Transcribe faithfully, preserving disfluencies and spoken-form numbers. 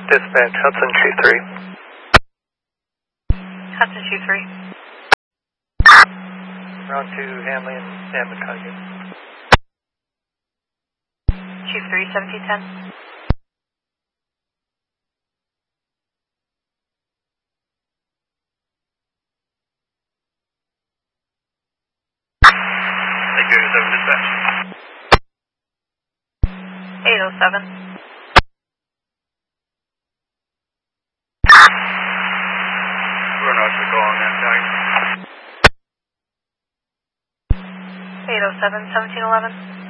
Dispatch, Hudson two three. Hudson two three. Round two, Hanley and San McCuggin. two three, seventeen ten. Dispatch. eight oh seven. We're not to go on that tag. eight oh seven, seventeen eleven.